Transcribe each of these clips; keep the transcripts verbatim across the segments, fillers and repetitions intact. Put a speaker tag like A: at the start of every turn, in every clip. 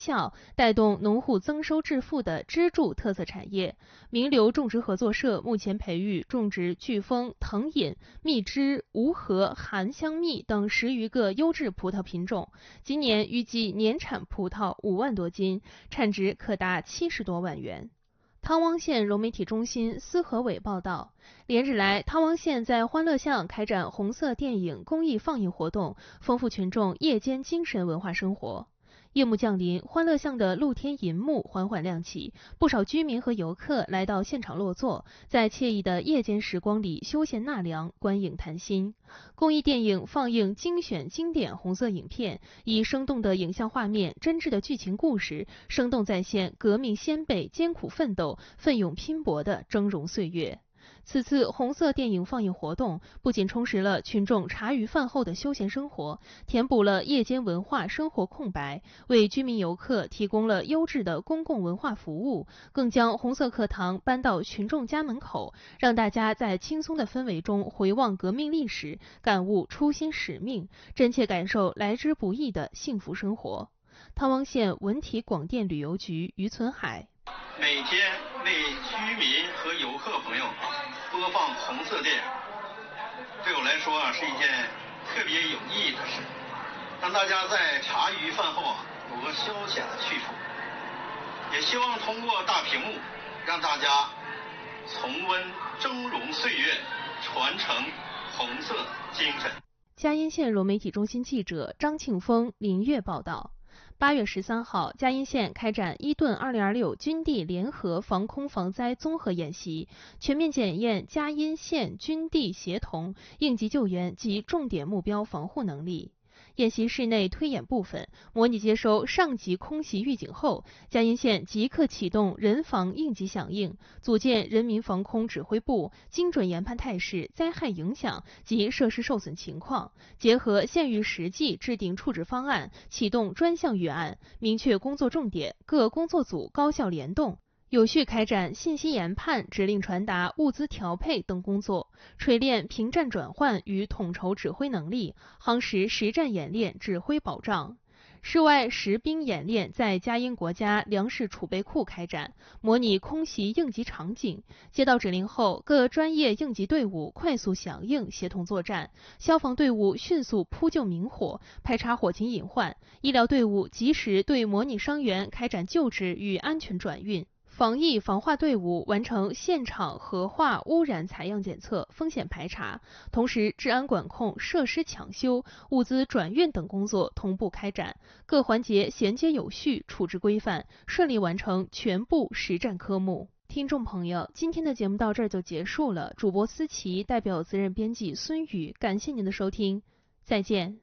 A: 效，带动农户增收致富的支柱特色产业。名流种植合作社目前培育种植飓风、藤饮、蜜汁、无核、含香蜜等十余个优质葡萄品种，今年预计年产葡萄五万多斤，产值可达七十多万元。汤汪县融媒体中心司和伟报道，连日来，汤汪县在欢乐巷开展红色电影公益放映活动，丰富群众夜间精神文化生活。夜幕降临，欢乐巷的露天银幕缓缓亮起，不少居民和游客来到现场落座，在惬意的夜间时光里休闲纳凉、观影谈心。公益电影放映精选经典红色影片，以生动的影像画面、真挚的剧情故事，生动再现革命先辈艰苦奋斗、奋勇拼搏的峥嵘岁月。此次红色电影放映活动不仅充实了群众茶余饭后的休闲生活，填补了夜间文化生活空白，为居民游客提供了优质的公共文化服务，更将红色课堂搬到群众家门口，让大家在轻松的氛围中回望革命历史，感悟初心使命，真切感受来之不易的幸福生活。汤汪县文体广电旅游局于存海，
B: 每天为居民和游客朋友播放红色电影，对我来说啊是一件特别有意义的事，让大家在茶余饭后啊有个消遣的去处。也希望通过大屏幕，让大家重温峥嵘岁月，传承红色精神。
A: 嘉荫县融媒体中心记者张庆峰、林月报道。八月十三号，嘉荫县开展伊顿二零二六军地联合防空防灾综合演习，全面检验嘉荫县军地协同应急救援及重点目标防护能力。演习室内推演部分，模拟接收上级空袭预警后，嘉荫县即刻启动人防应急响应，组建人民防空指挥部，精准研判态势、灾害影响及设施受损情况，结合县域实际制定处置方案，启动专项预案，明确工作重点，各工作组高效联动，有序开展信息研判、指令传达、物资调配等工作，锤炼平战转换与统筹指挥能力，夯实实战演练指挥保障。室外实兵演练在嘉荫国家粮食储备库开展，模拟空袭应急场景。接到指令后，各专业应急队伍快速响应，协同作战；消防队伍迅速扑救明火，排查火情隐患；医疗队伍及时对模拟伤员开展救治与安全转运。防疫防化队伍完成现场核化污染采样检测、风险排查，同时治安管控、设施抢修、物资转运等工作同步开展，各环节衔接有序、处置规范，顺利完成全部实战科目。听众朋友，今天的节目到这儿就结束了。主播思琪代表责任编辑孙宇，感谢您的收听，再见。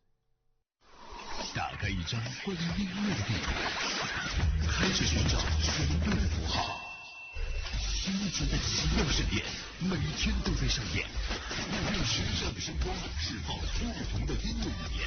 C: 打开一张关于音乐的地图，开始寻找旋律的符号。新奇的奇妙盛宴，每天都在上演。用时尚的声光，释放不同的音乐语言。